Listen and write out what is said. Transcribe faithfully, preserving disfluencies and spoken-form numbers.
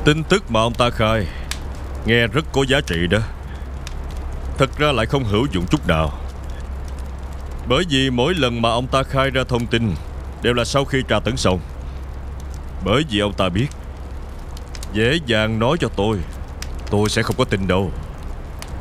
Tin tức mà ông ta khai nghe rất có giá trị đó, thật ra lại không hữu dụng chút nào. Bởi vì mỗi lần mà ông ta khai ra thông tin đều là sau khi tra tấn xong. Bởi vì ông ta biết dễ dàng nói cho tôi, tôi sẽ không có tin đâu.